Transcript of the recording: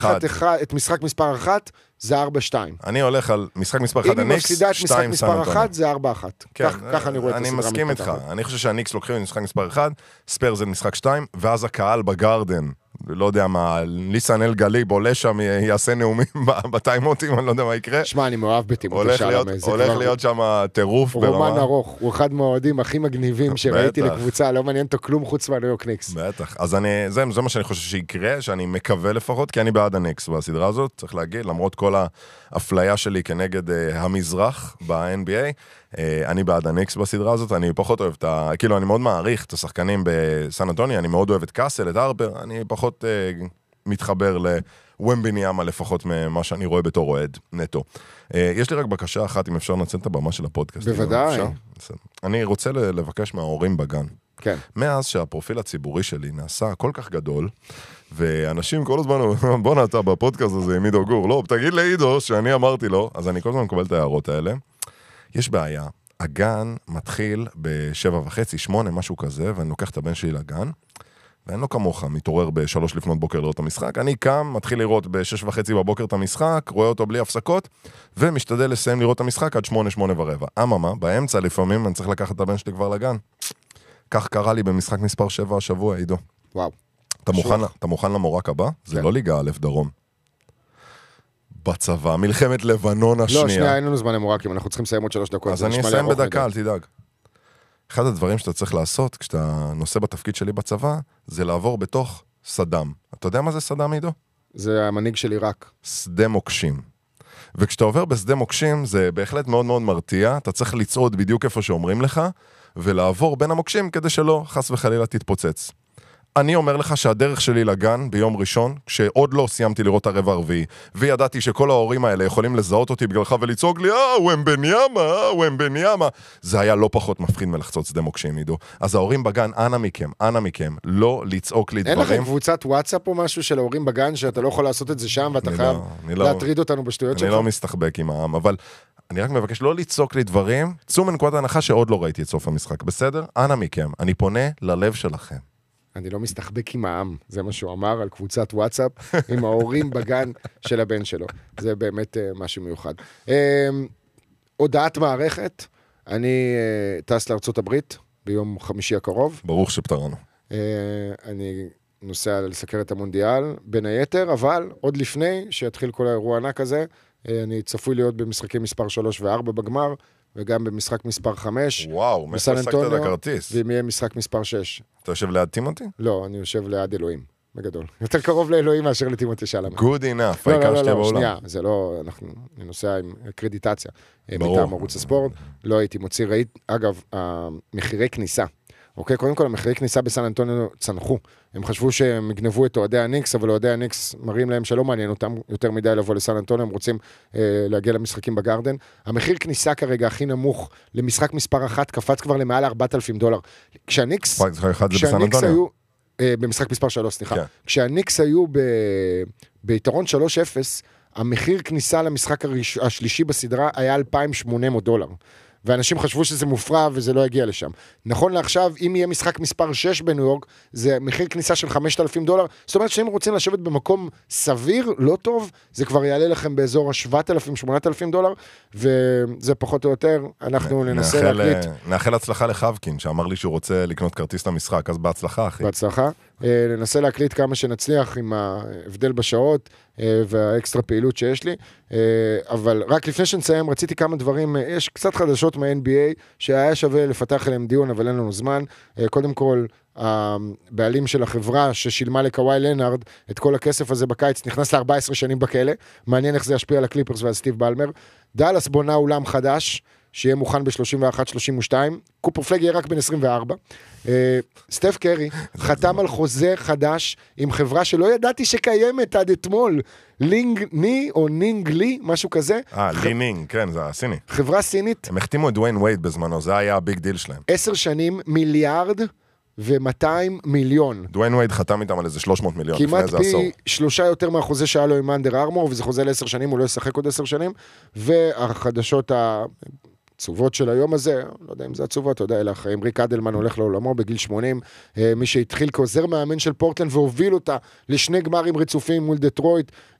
את משחק מספר 1, זה 4-2. אני הולך על משחק מספר 1 הניקס, 2 אם היא מפסידה את משחק מספר 1, זה 4-1. כן, כך אני רואה את אני הסדרה מסכים איתך. אני חושב שהניקס לוקחים את משחק מספר 1, ספיירס זה משחק 2, ואז הקהל בגרדן, לא יודע מה, ליסן אל גליב עולה שם, יעשה נאומים בטיימוטים, אני לא יודע מה יקרה. שמע, אני מאוהב בטימותי שלמה. הולך להיות שם טירוף ברמה. רומן ארוך, הוא אחד מהאוהדים הכי מגניבים שראיתי לקבוצה, לא מעניין אותו כלום חוץ מהניו יורק ניקס. בטח, אז זה מה שאני חושב שיקרה, שאני מקווה לפחות, כי אני בעד הניקס בסדרה הזאת, צריך להגיד, למרות כל האפליה שלי כנגד המזרח ב-NBA, אני בעד הניקס בסדרה הזאת, אני פחות אוהב כאילו אני מאוד מעריך את השחקנים בסן אנטוני, אני מאוד אוהב את קאסל, את הרפר, אני פחות מתחבר לוומביניאמה לפחות ממה שאני רואה בתור אוהד נטו. יש לי רק בקשה אחת, אם אפשר לנצל את הבמה של הפודקאסט. בוודאי. אני רוצה לבקש מההורים בגן. כן. מאז שהפרופיל הציבורי שלי נעשה כל כך גדול, ואנשים כל הזמן, בוא נעתה בפודקאסט הזה עם עידו גור, לא, תגיד לעידו שאני אמרתי לו, אז אני כל הזמן מקבל את ההערות האלה. יש בעיה, הגן מתחיל ב7:30, 8, משהו כזה, ואני לוקח את הבן שלי לגן, ואני לא כמוך, מתעורר ב3 לפנות בוקר לראות את המשחק, אני קם, מתחיל לראות ב6:30 בבוקר את המשחק, רואה אותו בלי הפסקות, ומשתדל לסיים לראות את המשחק עד 8, 8:15. אממה, באמצע לפעמים אני צריך לקחת את הבן שלי כבר לגן. כך קרה לי במשחק מספר 7 השבוע, עידו. וואו. אתה מוכן למורק הבא? זה לא ליגה א' דרום. בצבא, מלחמת לבנון השנייה. לא, שנייה, אין לנו זמן למורקים, אנחנו צריכים לסיים עוד 3 דקות. אז אני אסיים בדקה, אל תדאג. אחד הדברים שאתה צריך לעשות, כשאתה נושא בתפקיד שלי בצבא, זה לעבור בתוך סדאם. אתה יודע מה זה סדאם, עידו? זה המנהיג של עיראק. שדה מוקשים. וכשאתה עובר בשדה מוקשים, זה בהחלט מאוד מאוד מרתיע, אתה צריך לצעוד בדיוק איפה שאומרים לך, ולעבור בין המוקשים כדי שלא חס וחלילה תתפוצץ. אני אומר לך שהדרך שלי לגן ביום ראשון, כשעוד לא סיימתי לראות הרבע הרביעי, וידעתי שכל ההורים האלה יכולים לזהות אותי בגללך ולצעוק לי, וומבניאמה, זה היה לא פחות מפחיד מלחצות שדה מוקשים, עידו. אז ההורים בגן, אנא מכם, לא לצעוק לי דברים. אין לכם קבוצת וואטסאפ או משהו של ההורים בגן, שאתה לא יכול לעשות את זה שם, ואתה חייב להטריד אותנו בשטויות שלך? אני לא מסתחבק עם העם, אבל אני רק מבקש לא לצעוק לי דברים, צאו מנקודת ההנחה שעוד לא ראיתי את סוף המשחק, בסדר? אנא מכם, אני פונה ללב שלכם. אני לא מסתחבק עם העם, זה מה שהוא אמר על קבוצת וואטסאפ, עם ההורים בגן של הבן שלו. זה באמת משהו מיוחד. הודעת מערכת, אני טס לארצות הברית ביום חמישי הקרוב. ברוך שפטרנו. אני נוסע לסקר את המונדיאל, בין היתר, אבל עוד לפני שיתחיל כל האירוע הענק הזה, אני צפוי להיות במשחקים מספר 3 ו-4 בגמר, וגם במשחק מספר 5. וואו, מאיפה השגת את הכרטיס? ואם יהיה משחק מספר 6. אתה יושב ליד טימותי? לא, אני יושב ליד אלוהים, בגדול. יותר קרוב לאלוהים מאשר לטימותי שלמה. Good enough, העיקר שתהיה בעולם. שנייה, זה לא, אני נוסע עם קרדיטציה. מטעם ערוץ הספורט, לא הייתי מוציא, אגב, מחירי כניסה. אוקיי, קודם כל, המחירי כניסה בסן אנטוניו צנחו. הם חשבו שהם יגנבו את אוהדי הניקס, אבל אוהדי הניקס מראים להם שלא מעניין אותם יותר מדי לבוא לסן אנטוניו, הם רוצים להגיע למשחקים בגרדן. המחיר כניסה כרגע הכי נמוך למשחק מספר 1 קפץ כבר למעל $4,000. כשהניקס היו, במשחק מספר 3, סליחה. כשהניקס היו ביתרון 3-0, המחיר כניסה למשחק השלישי בסדרה היה $2,800. ואנשים חשבו שזה מופרע וזה לא יגיע לשם. נכון לעכשיו, אם יהיה משחק מספר 6 בניו יורק, זה מחיר כניסה של $5,000. זאת אומרת שאם רוצים לשבת במקום סביר, לא טוב, זה כבר יעלה לכם באזור $7,000-8,000, וזה פחות או יותר, אנחנו ננסה להקליט. נאחל הצלחה לחבקין, שאמר לי שהוא רוצה לקנות כרטיס למשחק, אז בהצלחה, אחי. בהצלחה. ננסה להקליט כמה שנצליח עם ההבדל בשעות והאקסטרה פעילות שיש לי, אבל רק לפני שנסיים רציתי כמה דברים, יש קצת חדשות מה-NBA שהיה שווה לפתח אליהם דיון, אבל אין לנו זמן. קודם כל, הבעלים של החברה ששילמה לקוואי לנארד את כל הכסף הזה בקיץ, נכנס ל14 שנים בכלא, מעניין איך זה ישפיע על הקליפרס ועל סטיב בלמר. דאלאס בונה אולם חדש, שיהיה מוכן ב-31-32, קופר פלג יהיה רק בין 24, סטף קרי חתם על חוזה חדש עם חברה שלא ידעתי שקיימת עד אתמול, לינג ני או נינג לי, משהו כזה. לי נינג, כן, זה הסיני. חברה סינית. הם החתימו את דוויין וייד בזמנו, זה היה הביג דיל שלהם. 10 שנים, $1,200 מיליון. דוויין וייד חתם איתם על איזה 300 מיליון. כמעט פי 3 יותר מהחוזה שהיה לו עם אנדר ארמור, וזה חוזה ל10 שנים, הוא לא ישחק עוד 10 שנים, והחדשות עצובות של היום הזה, לא יודע אם זה עצובות, אתה יודע, אלא החיים, ריק אדלמן הולך לעולמו בגיל 80, מי שהתחיל כעוזר מאמן של פורטלנד והוביל אותה לשני גמרים רצופים מול דטרויט,